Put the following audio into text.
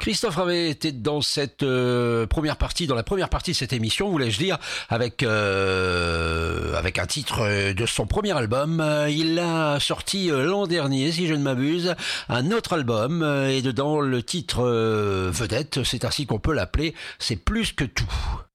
Christophe Ravet était dans cette première partie, dans la première partie de cette émission, voulais-je dire, avec un titre de son premier album. Il a sorti l'an dernier, si je ne m'abuse, un autre album, et dedans le titre vedette, c'est ainsi qu'on peut l'appeler, c'est plus que tout.